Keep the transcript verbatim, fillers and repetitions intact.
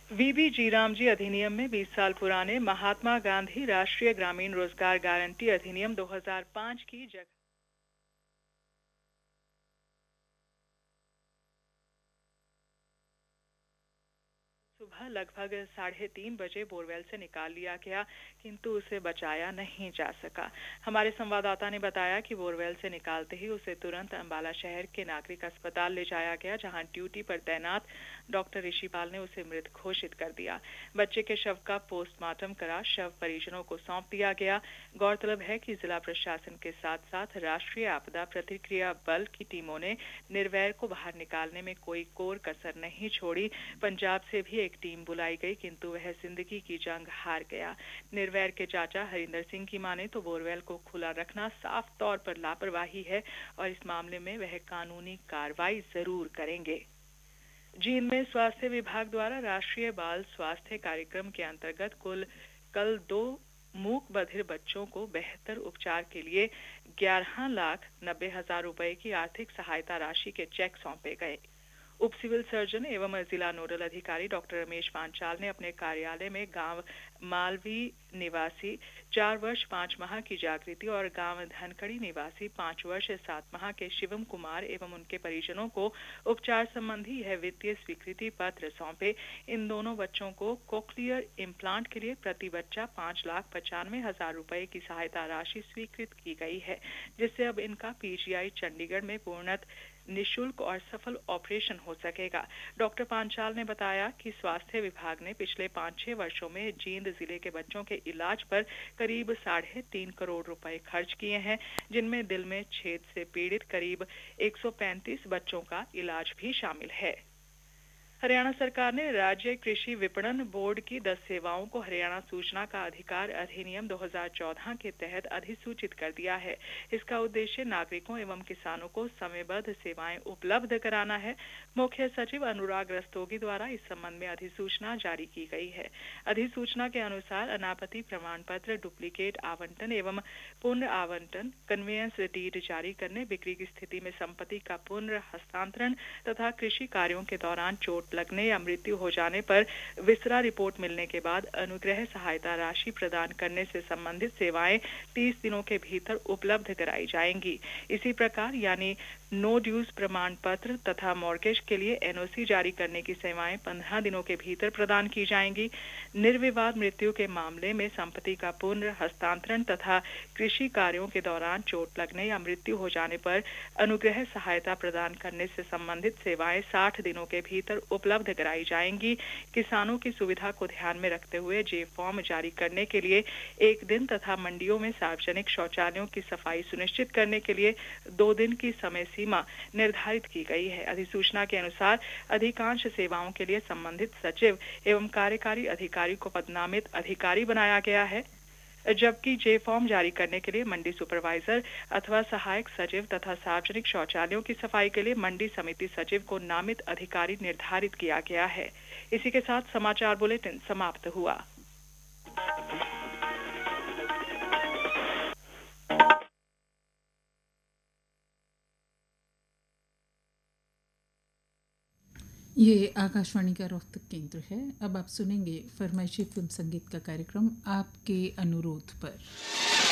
वीबी जीरामजी अधिनियम में बीस साल पुराने महात्मा गांधी राष्ट्रीय ग्रामीण रोजगार गारंटी अधिनियम दो हज़ार पाँच की जगह सुबह लगभग साढ़े तीन बजे बोरवेल से निकाल लिया गया, किंतु उसे बचाया नहीं जा सका। हमारे संवाददाता ने बताया कि बोरवेल से निकालते ही उसे तुरंत अंबाला शहर के नागरिक अस्पताल ले जाया गया, जहां ड्यूटी पर तैनात डॉक्टर ऋषिपाल ने उसे मृत घोषित कर दिया। बच्चे के शव का पोस्टमार्टम करा शव परिजनों को सौंप दिया गया। गौरतलब है कि जिला प्रशासन के साथ साथ राष्ट्रीय आपदा प्रतिक्रिया बल की टीमों ने निर्वैर को बाहर निकालने में कोई कोर कसर नहीं छोड़ी। पंजाब से भी एक टीम बुलाई गई, किंतु वह जिंदगी की जंग हार गया। निर्वैर के चाचा हरिंदर सिंह की माने तो बोरवेल को खुला रखना साफ तौर पर लापरवाही है और इस मामले में वह कानूनी कार्रवाई जरूर करेंगे। जींद में स्वास्थ्य विभाग द्वारा राष्ट्रीय बाल स्वास्थ्य कार्यक्रम के अंतर्गत कुल कल दो मूक बधिर बच्चों को बेहतर उपचार के लिए ग्यारह लाख नब्बे हजार रुपए की आर्थिक सहायता राशि के चेक सौंपे गए। उप सिविल सर्जन एवं जिला नोडल अधिकारी डॉक्टर रमेश पांचाल ने अपने कार्यालय में गांव मालवी निवासी चार वर्ष पाँच माह की जागृति और गांव धनखड़ी निवासी पाँच वर्ष सात माह के शिवम कुमार एवं उनके परिजनों को उपचार संबंधी यह वित्तीय स्वीकृति पत्र सौंपे। इन दोनों बच्चों को कोक्लियर इम्प्लांट के लिए प्रति बच्चा पाँच लाख पचानवे हजार रुपए की सहायता राशि स्वीकृत की गई है, जिससे अब इनका पीजीआई चंडीगढ़ में पूर्णत निशुल्क और सफल ऑपरेशन हो सकेगा। डॉक्टर पांचाल ने बताया कि स्वास्थ्य विभाग ने पिछले पाँच छह वर्षों में जींद जिले के बच्चों के इलाज पर करीब साढ़े तीन करोड़ रुपए खर्च किए हैं, जिनमें दिल में छेद से पीड़ित करीब एक सौ पैंतीस बच्चों का इलाज भी शामिल है। हरियाणा सरकार ने राज्य कृषि विपणन बोर्ड की दस सेवाओं को हरियाणा सूचना का अधिकार अधिनियम दो हज़ार चौदह के तहत अधिसूचित कर दिया है। इसका उद्देश्य नागरिकों एवं किसानों को समयबद्ध सेवाएं उपलब्ध कराना है। मुख्य सचिव अनुराग रस्तोगी द्वारा इस संबंध में अधिसूचना जारी की गई है। अधिसूचना के अनुसार अनापत्ति प्रमाण पत्र, डुप्लीकेट आवंटन एवं पुनः आवंटन, कन्वेयंस डीड जारी करने, बिक्री की स्थिति में संपत्ति का पुनः हस्तांतरण तथा कृषि कार्यों के दौरान चोट लगने या मृत्यु हो जाने पर विसरा रिपोर्ट मिलने के बाद अनुग्रह सहायता राशि प्रदान करने से संबंधित सेवाएं तीस दिनों के भीतर उपलब्ध कराई जाएंगी। इसी प्रकार यानी नो ड्यूज प्रमाण पत्र तथा मॉर्गेज के लिए एनओसी जारी करने की सेवाएं पंद्रह दिनों के भीतर प्रदान की जाएंगी। निर्विवाद मृत्यु के मामले में संपत्ति का पुनः हस्तांतरण तथा कृषि कार्यों के दौरान चोट लगने या मृत्यु हो जाने पर अनुग्रह सहायता प्रदान करने से संबंधित सेवाएं साठ दिनों के भीतर उपलब्ध कराई जाएंगी। किसानों की सुविधा को ध्यान में रखते हुए जे फॉर्म जारी करने के लिए एक दिन तथा मंडियों में सार्वजनिक शौचालयों की सफाई सुनिश्चित करने के लिए दो दिन की समय सीमा निर्धारित की गई है। अधिसूचना के अनुसार अधिकांश सेवाओं के लिए संबंधित सचिव एवं कार्यकारी अधिकारी को पदनामित अधिकारी बनाया गया है, जबकि जे फॉर्म जारी करने के लिए मंडी सुपरवाइजर अथवा सहायक सचिव तथा सार्वजनिक शौचालयों की सफाई के लिए मंडी समिति सचिव को नामित अधिकारी निर्धारित किया गया है। इसी के साथ समाचार बुलेटिन समाप्त हुआ। ये आकाशवाणी का रोहतक केंद्र है। अब आप सुनेंगे फरमाइशी फिल्म संगीत का कार्यक्रम आपके अनुरोध पर।